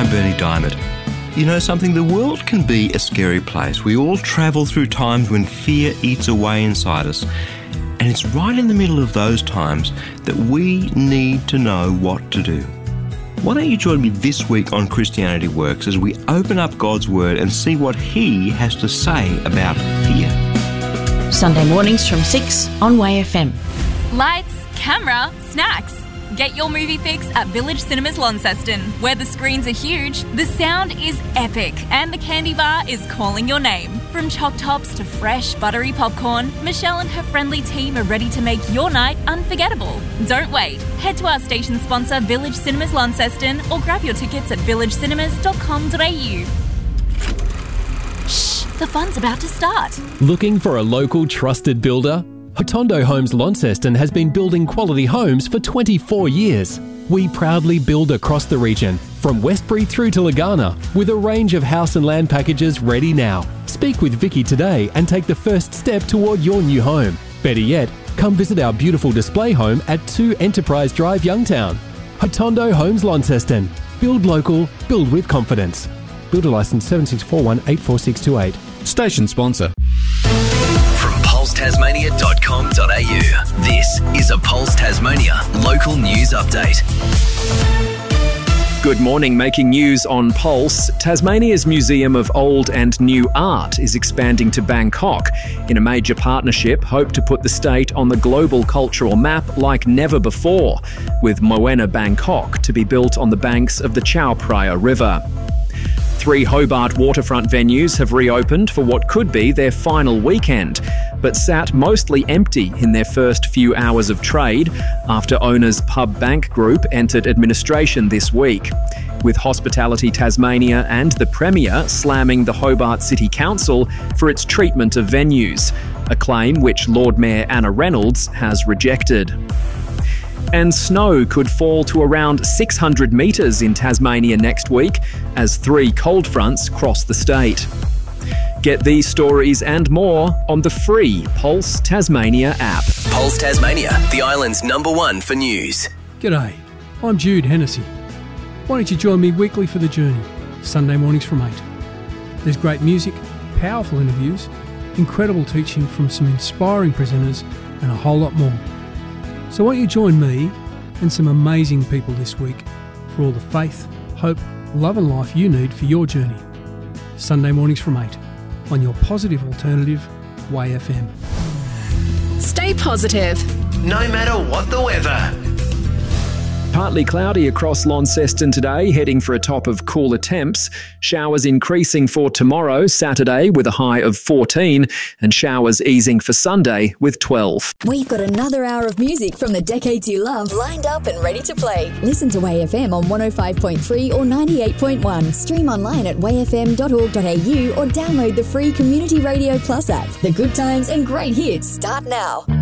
I'm Bernie Diamond. You know something? The world can be a scary place. We all travel through times when fear eats away inside us. And it's right in the middle of those times that we need to know what to do. Why don't you join me this week on Christianity Works as we open up God's Word and see what He has to say about fear. Sunday mornings from 6 on WayFM. Lights, camera, snacks. Get your movie fix at Village Cinemas Launceston, where the screens are huge, the sound is epic, and the candy bar is calling your name. From choc tops to fresh, buttery popcorn, Michelle and her friendly team are ready to make your night unforgettable. Don't wait. Head to our station sponsor, Village Cinemas Launceston, or grab your tickets at villagecinemas.com.au. Shh, the fun's about to start. Looking for a local trusted builder? Hotondo Homes Launceston has been building quality homes for 24 years. We proudly build across the region, from Westbury through to Lagana, with a range of house and land packages ready now. Speak with Vicky today and take the first step toward your new home. Better yet, come visit our beautiful display home at 2 Enterprise Drive, Youngtown. Hotondo Homes Launceston. Build local, build with confidence. Builder licence 7641846228. Station sponsor. From PulseTasmania.com.au, this is a Pulse Tasmania local news update. Good morning. Making news on Pulse. Tasmania's Museum of Old and New Art is expanding to Bangkok. In a major partnership, hope to put the state on the global cultural map like never before, with Moana Bangkok to be built on the banks of the Chao Phraya River. 3 Hobart waterfront venues have reopened for what could be their final weekend, but sat mostly empty in their first few hours of trade after owners Pub Bank Group entered administration this week, with Hospitality Tasmania and the Premier slamming the Hobart City Council for its treatment of venues, a claim which Lord Mayor Anna Reynolds has rejected. And snow could fall to around 600 metres in Tasmania next week as 3 cold fronts cross the state. Get these stories and more on the free Pulse Tasmania app. Pulse Tasmania, the island's #1 for news. G'day, I'm Jude Hennessy. Why don't you join me weekly for The Journey, Sunday mornings from 8. There's great music, powerful interviews, incredible teaching from some inspiring presenters and a whole lot more. So won't you join me and some amazing people this week for all the faith, hope, love and life you need for your journey. Sunday mornings from 8 on your positive alternative, WayFM. Stay positive, No matter what the weather. Partly cloudy across Launceston today, heading for a top of cooler temps. Showers increasing for tomorrow, Saturday, with a high of 14, and showers easing for Sunday with 12. We've got another hour of music from the decades you love lined up and ready to play. Listen to WayFM on 105.3 or 98.1. Stream online at wayfm.org.au or download the free Community Radio Plus app. The good times and great hits start now.